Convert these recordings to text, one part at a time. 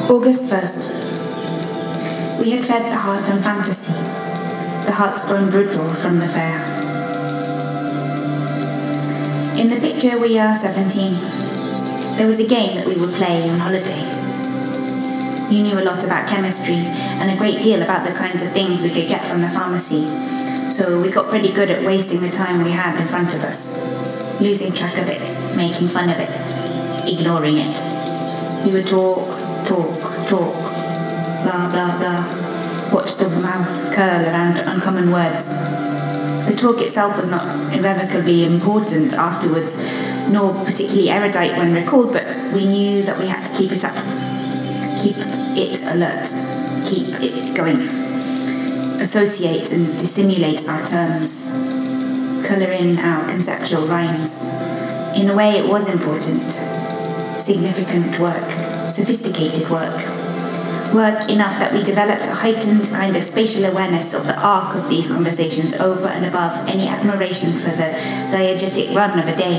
August 1st. We had fed the heart on fantasy, the heart's grown brutal from the fair. In the picture we are 17. There was a game that we would play on holiday. You knew a lot about chemistry and a great deal about the kinds of things we could get from the pharmacy, so we got pretty good at wasting the time we had in front of us, losing track of it, making fun of it, ignoring it. We would talk, blah, blah, blah, watch the mouth curl around uncommon words. The talk itself was not irrevocably important afterwards, nor particularly erudite when recalled, but we knew that we had to keep it up, keep it alert, keep it going, associate and dissimulate our terms, colour in our conceptual rhymes. In a way it was important, significant work, sophisticated work enough that we developed a heightened kind of spatial awareness of the arc of these conversations over and above any admiration for the diegetic run of a day.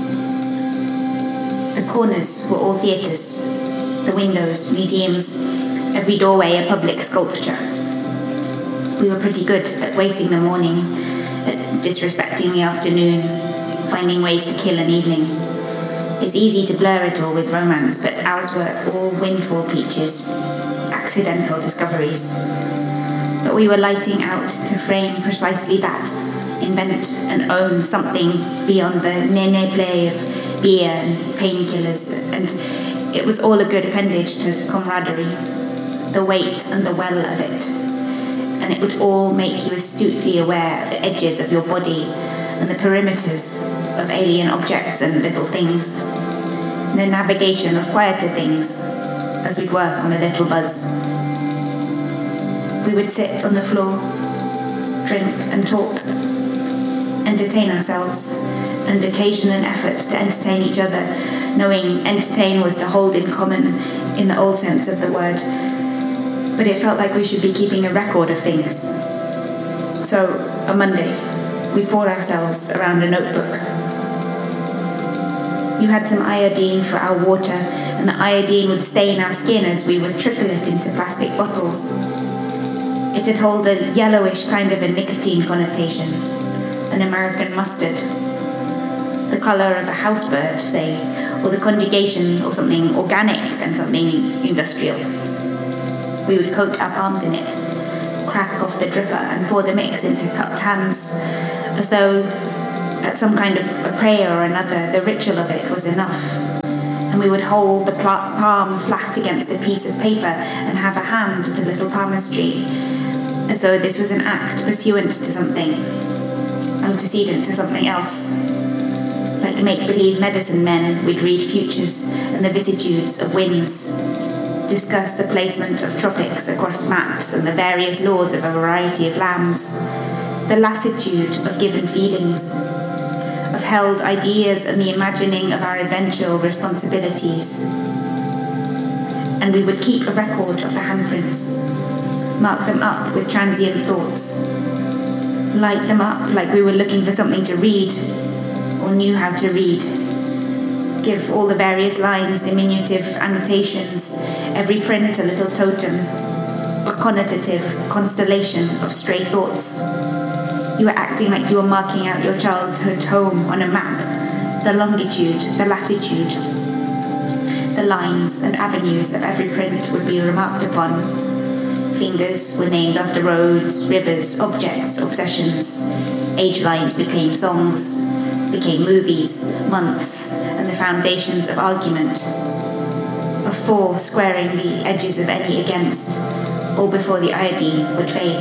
The corners were all theatres, the windows, museums, every doorway a public sculpture. We were pretty good at wasting the morning, at disrespecting the afternoon, finding ways to kill an evening. It's easy to blur it all with romance, but ours were all windfall peaches, accidental discoveries. But we were lighting out to frame precisely that, invent and own something beyond the nene play of beer and painkillers, and it was all a good appendage to camaraderie, the weight and the well of it. And it would all make you astutely aware of the edges of your body and the perimeters of alien objects and little things, the navigation of quieter things as we'd work on a little buzz. We would sit on the floor, drink and talk, entertain ourselves, and occasion an effort to entertain each other, knowing entertain was to hold in common in the old sense of the word, but it felt like we should be keeping a record of things. So, on Monday, we poured ourselves around a notebook. You had some iodine for our water, and the iodine would stain our skin as we would trickle it into plastic bottles. It had hold a yellowish kind of a nicotine connotation, an American mustard, the colour of a housebird, say, or the conjugation of something organic and something industrial. We would coat our palms in it, crack off the dripper and pour the mix into cupped hands, as though at some kind of a prayer or another, the ritual of it was enough. And we would hold the palm flat against a piece of paper and have a hand to little palmistry, as though this was an act pursuant to something, antecedent to something else. Like make-believe medicine men, we'd read futures and the vicissitudes of winds, discuss the placement of tropics across maps and the various laws of a variety of lands, the lassitude of given feelings, of held ideas and the imagining of our eventual responsibilities. And we would keep a record of the handprints, mark them up with transient thoughts, light them up like we were looking for something to read, or knew how to read, give all the various lines diminutive annotations, every print a little totem, a connotative constellation of stray thoughts. You were acting like you were marking out your childhood home on a map, the longitude, the latitude. The lines and avenues of every print would be remarked upon. Fingers were named after roads, rivers, objects, obsessions. Age lines became songs, became movies, months, and the foundations of argument. Of four squaring the edges of any against, all before the iodine would fade.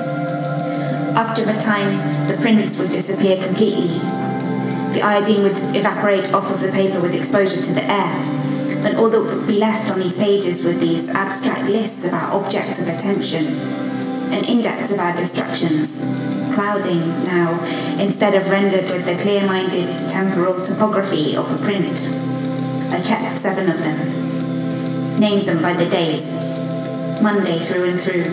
After a time, the prints would disappear completely. The iodine would evaporate off of the paper with exposure to the air, and all that would be left on these pages were these abstract lists of our objects of attention, an index of our distractions, clouding now, instead of rendered with the clear-minded temporal topography of a print. I kept 7 of them, named them by the days, Monday through and through.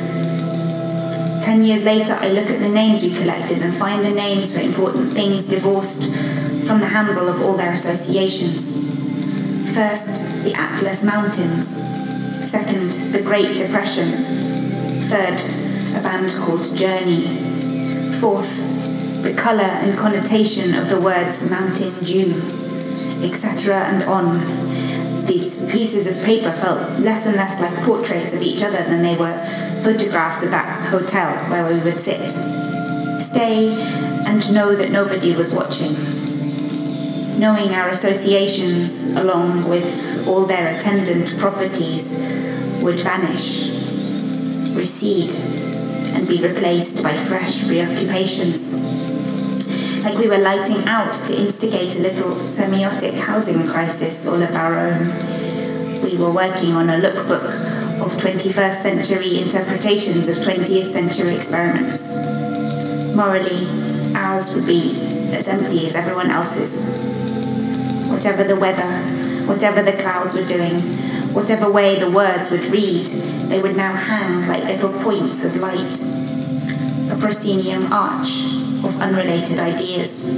10 years later, I look at the names we collected and find the names for important things divorced from the handle of all their associations. First, the Atlas Mountains. Second, the Great Depression. Third, a band called Journey. Fourth, the colour and connotation of the words Mountain Dew, etc. and on. These pieces of paper felt less and less like portraits of each other than they were photographs of that hotel where we would sit. Stay and know that nobody was watching. Knowing our associations, along with all their attendant properties, would vanish, recede, and be replaced by fresh preoccupations. Like we were lighting out to instigate a little semiotic housing crisis all of our own. We were working on a lookbook of 21st century interpretations of 20th century experiments. Morally, ours would be as empty as everyone else's. Whatever the weather, whatever the clouds were doing, whatever way the words would read, they would now hang like little points of light. A proscenium arch of unrelated ideas.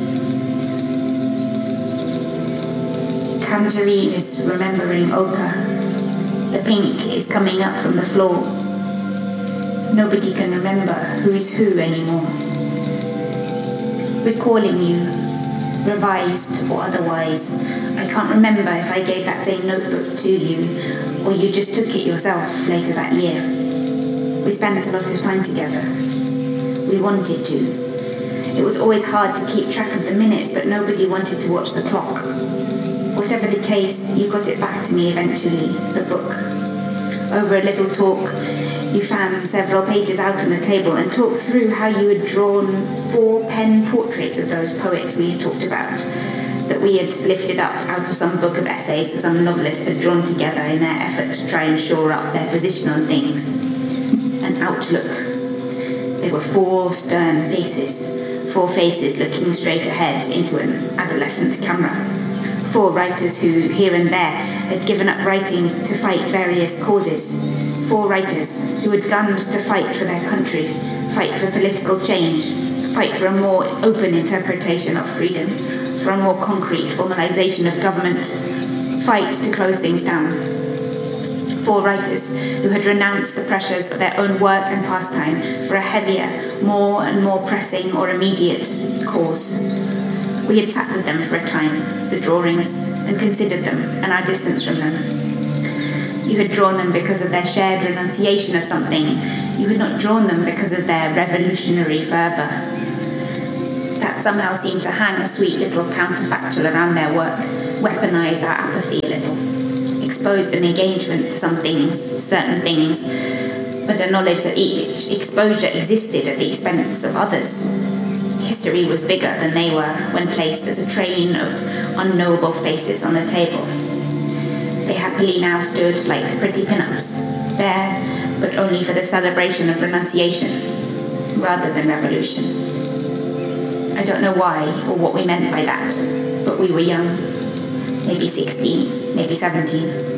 Tangerine is remembering ochre. The pink is coming up from the floor. Nobody can remember who is who anymore. Recalling you, revised or otherwise, I can't remember if I gave that same notebook to you or you just took it yourself later that year. We spent a lot of time together. We wanted to. It was always hard to keep track of the minutes, but nobody wanted to watch the clock. Whatever the case, you got it back to me eventually, the book. Over a little talk, you found several pages out on the table and talked through how you had drawn 4 pen portraits of those poets we had talked about, that we had lifted up out of some book of essays that some novelist had drawn together in their effort to try and shore up their position on things. An outlook. They were 4 stern faces, 4 faces looking straight ahead into an adolescent camera. 4 writers who, here and there, had given up writing to fight various causes. 4 writers who had gunned to fight for their country, fight for political change, fight for a more open interpretation of freedom, for a more concrete formalization of government, fight to close things down. 4 writers who had renounced the pressures of their own work and pastime for a heavier, more and more pressing or immediate cause. We had sat with them for a time, the drawings, and considered them and our distance from them. You had drawn them because of their shared renunciation of something. You had not drawn them because of their revolutionary fervour. That somehow seemed to hang a sweet little counterfactual around their work, weaponise our apathy a little, expose an engagement to some things, certain things, but a knowledge that each exposure existed at the expense of others. History was bigger than they were when placed as a train of unknowable faces on the table. They happily now stood like pretty pin-ups, there, but only for the celebration of renunciation, rather than revolution. I don't know why or what we meant by that, but we were young, maybe 16, maybe 17.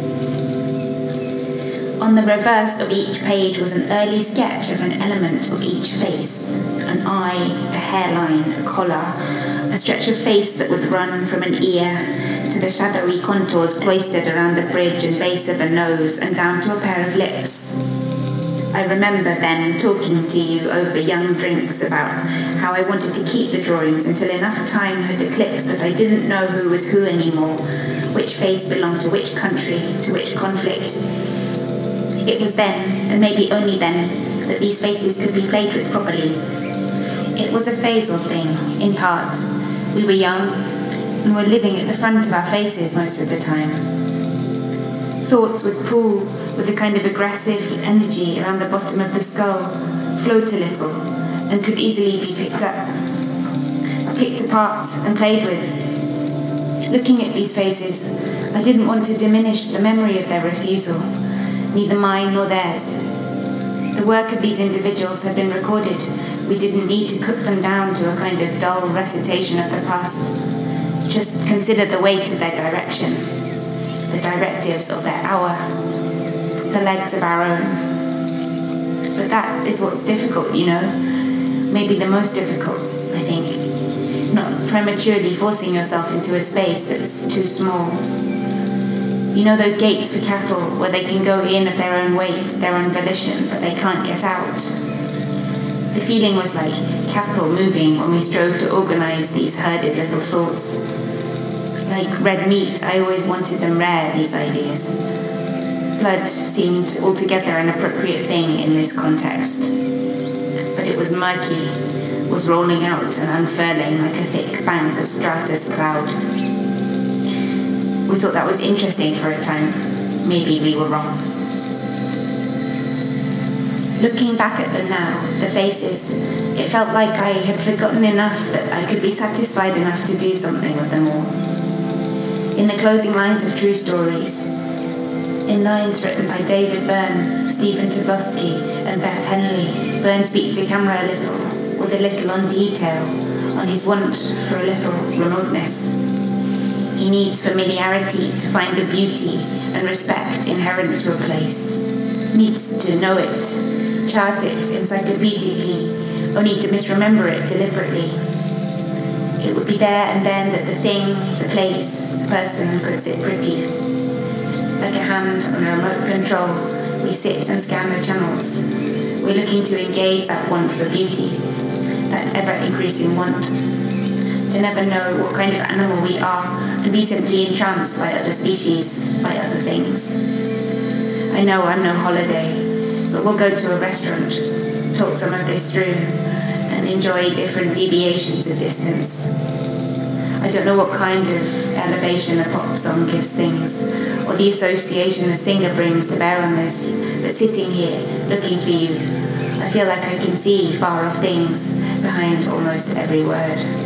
On the reverse of each page was an early sketch of an element of each face. An eye, a hairline, a collar, a stretch of face that would run from an ear to the shadowy contours cloistered around the bridge and base of a nose and down to a pair of lips. I remember then talking to you over young drinks about how I wanted to keep the drawings until enough time had eclipsed that I didn't know who was who anymore, which face belonged to which country, to which conflict. It was then, and maybe only then, that these faces could be played with properly. It was a phasal thing, in part. We were young, and were living at the front of our faces most of the time. Thoughts would pool with a kind of aggressive energy around the bottom of the skull, float a little, and could easily be picked up, picked apart and played with. Looking at these faces, I didn't want to diminish the memory of their refusal, neither mine nor theirs. The work of these individuals had been recorded. We didn't need to cook them down to a kind of dull recitation of the past. Just consider the weight of their direction, the directives of their hour, the legs of our own. But that is what's difficult, you know. Maybe the most difficult, I think. Not prematurely forcing yourself into a space that's too small. You know those gates for cattle where they can go in at their own weight, their own volition, but they can't get out? The feeling was like cattle moving when we strove to organise these herded little thoughts. Like red meat, I always wanted them rare, these ideas. Blood seemed altogether an appropriate thing in this context. But it was murky, was rolling out and unfurling like a thick bank of stratus cloud. We thought that was interesting for a time. Maybe we were wrong. Looking back at them now, the faces, it felt like I had forgotten enough that I could be satisfied enough to do something with them all. In the closing lines of True Stories, in lines written by David Byrne, Stephen Tobolsky and Beth Henley, Byrne speaks to camera a little, with a little on detail, on his want for a little remoteness. He needs familiarity to find the beauty and respect inherent to a place. Needs to know it, chart it encyclopedically, only to misremember it deliberately. It would be there and then that the thing, the place, the person could sit pretty. Like a hand on a remote control, we sit and scan the channels. We're looking to engage that want for beauty, that ever-increasing want. To never know what kind of animal we are and be simply entranced by other species, by other things. I know I'm no holiday, but we'll go to a restaurant, talk some of this through, and enjoy different deviations of distance. I don't know what kind of elevation a pop song gives things, or the association a singer brings to bear on this, but sitting here, looking for you, I feel like I can see far off things behind almost every word.